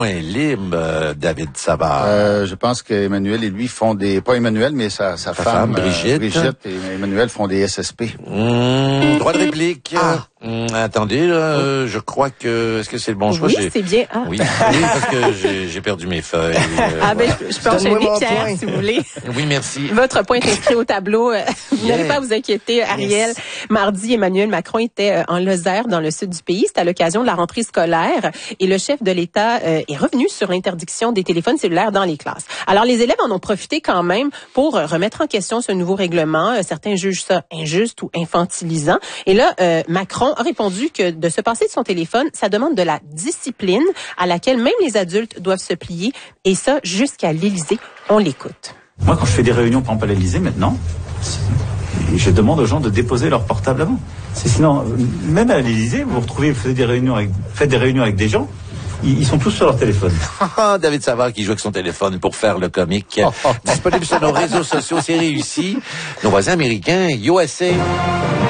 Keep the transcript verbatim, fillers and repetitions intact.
est libre, euh, David Savard. Euh, je pense qu'Emmanuel et lui font des... Pas Emmanuel, mais sa, sa, sa femme, femme, Brigitte. Euh, Brigitte et Emmanuel font des S S P. Mmh, droit de réplique. Ah. Mmh, attendez, là, euh, je crois que... Est-ce que c'est le bon choix? Oui, J'ai- c'est bien. Ah, Oui, oui, parce que j'ai, j'ai perdu mes feuilles. euh, ah ben, je, je peux Donne-moi enchaîner, mon Pierre, point. si vous voulez. Oui, merci. Votre point est inscrit au tableau. Euh, Vous Yeah. n'allez pas vous inquiéter, Ariel. Yes. Mardi, Emmanuel Macron était euh, en Lozère, dans le sud du pays. C'était à l'occasion de la rentrée scolaire. Et le chef de l'État euh, est revenu sur l'interdiction des téléphones cellulaires dans les classes. Alors, les élèves en ont profité quand même pour euh, remettre en question ce nouveau règlement. Euh, certains jugent ça injuste ou infantilisant. Et là, euh, Macron a répondu que de se passer de son téléphone, ça demande de la discipline à laquelle même les adultes doivent se plier. Et ça, jusqu'à l'Élysée. On l'écoute. Moi, quand je fais des réunions, par exemple, à l'Élysée, maintenant, je demande aux gens de déposer leur portable avant. C'est sinon, même à l'Élysée, vous vous retrouvez, vous faites des réunions avec, faites des réunions avec des gens, ils, ils sont tous sur leur téléphone. Ah, David Savard qui joue avec son téléphone pour faire le comique. Disponible sur nos réseaux sociaux, c'est réussi. Nos voisins américains, U S A.